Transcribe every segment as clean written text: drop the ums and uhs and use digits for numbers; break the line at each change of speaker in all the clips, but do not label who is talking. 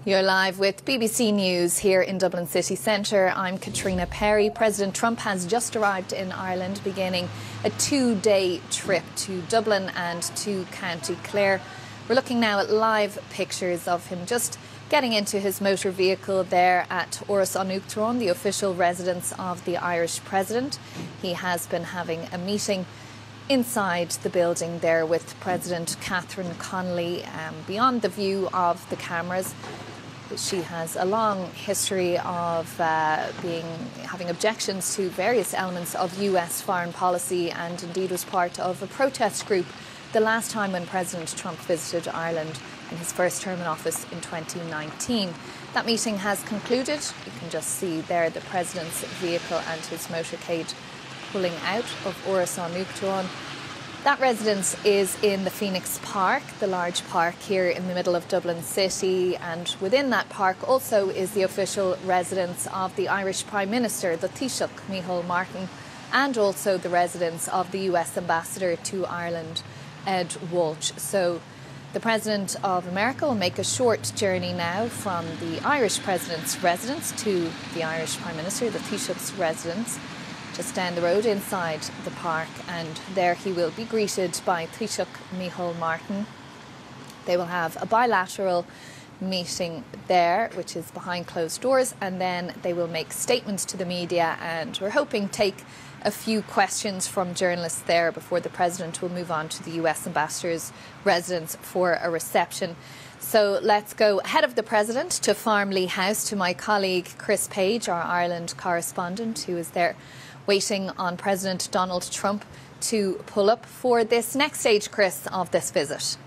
You're live with BBC News here in Dublin city centre. I'm Katrina Perry. President Trump has just arrived in Ireland, beginning a two-day trip to Dublin and to County Clare. We're looking now at live pictures of him just getting into his motor vehicle there at Áras an Uachtaráin, the official residence of the Irish president. He has been having a meeting inside the building there with President Catherine Connolly, beyond the view of the cameras. She has a long history of having objections to various elements of US foreign policy, and indeed was part of a protest group the last time when President Trump visited Ireland in his first term in office in 2019. That meeting has concluded. You can just see there the President's vehicle and his motorcade pulling out of Áras an Uachtaráin. That residence is in the Phoenix Park, the large park here in the middle of Dublin City, and within that park also is the official residence of the Irish Prime Minister, the Taoiseach Micheál Martin, and also the residence of the US Ambassador to Ireland, Ed Walsh. So the President of America will make a short journey now from the Irish President's residence to the Irish Prime Minister, the Taoiseach's residence, just down the road inside the park, and there he will be greeted by Taoiseach Micheál Martin. They will have a bilateral meeting there, which is behind closed doors, and then they will make statements to the media, and we're hoping take a few questions from journalists there before the President will move on to the US Ambassador's residence for a reception. So let's go ahead of the President to Farmley House to my colleague Chris Page, our Ireland correspondent, who is there waiting on President Donald Trump to pull up for this next stage, Chris, of this visit.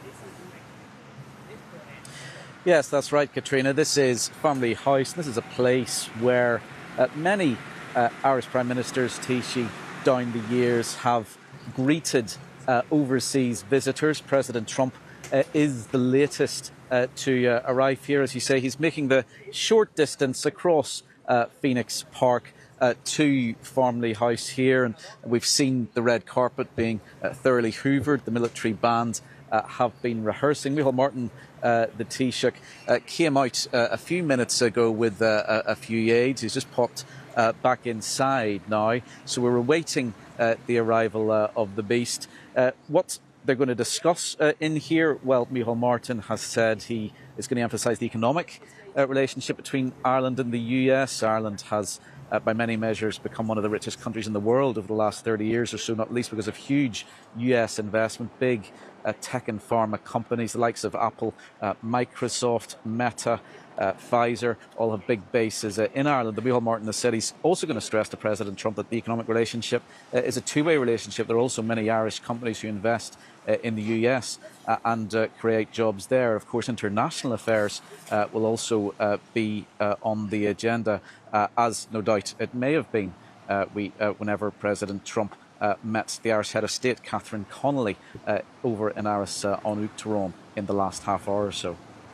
Yes, that's right, Katrina. This is Farmley House. This is a place where many Irish Prime Ministers, Taoiseach, down the years have greeted overseas visitors. President Trump is the latest to arrive here. As you say, he's making the short distance across Phoenix Park to Farmley House here, and we've seen the red carpet being thoroughly hoovered. The military band have been rehearsing. Micheál Martin, the Taoiseach, came out a few minutes ago with a few aides. He's just popped back inside now, so we're awaiting the arrival of the beast. What they're going to discuss in here, well, Micheál Martin has said he is going to emphasise the economic relationship between Ireland and the US. Ireland has by many measures become one of the richest countries in the world over the last 30 years or so, not least because of huge US investment, big tech and pharma companies, the likes of Apple, Microsoft, Meta, Pfizer, all have big bases in Ireland. And Micheál Martin has said he's also going to stress to President Trump that the economic relationship is a two-way relationship. There are also many Irish companies who invest in the US and create jobs there. Of course, international affairs will also be on the agenda, as no doubt it may have been whenever President Trump met the Irish head of state, Catherine Connolly, over in Áras an Uachtaráin in the last half hour or so.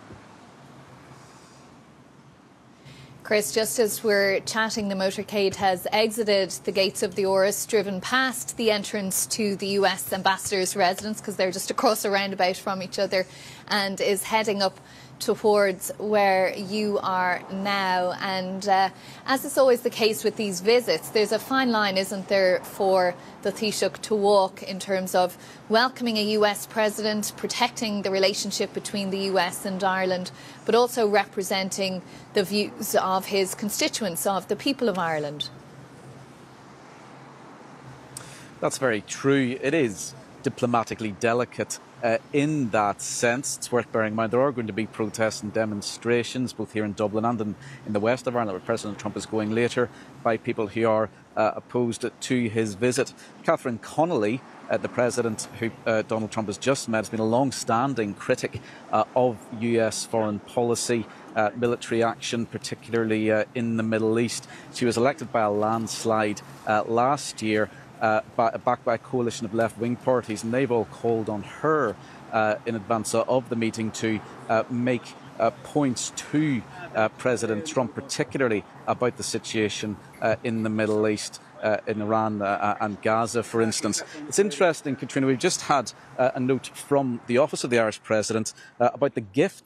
Chris, just as we're chatting, the motorcade has exited the gates of the Áras, driven past the entrance to the US Ambassador's residence, because they're just across a roundabout from each other, and is heading up towards where you are now. And as is always the case with these visits, there's a fine line, isn't there, for the Taoiseach to walk in terms of welcoming a US president, protecting the relationship between the US and Ireland, but also representing the views of his constituents, of the people of Ireland.
That's very true. It is diplomatically delicate in that sense. It's worth bearing in mind there are going to be protests and demonstrations both here in Dublin and in the west of Ireland, where President Trump is going later, by people who are opposed to his visit. Catherine Connolly, the president who Donald Trump has just met, has been a long-standing critic of US foreign policy, military action, particularly in the Middle East. She was elected by a landslide last year, backed by a coalition of left-wing parties, and they've all called on her in advance of the meeting to make points to President Trump, particularly about the situation in the Middle East. in Iran and Gaza, for instance. It's interesting, Katrina, we've just had a note from the Office of the Irish President about the gift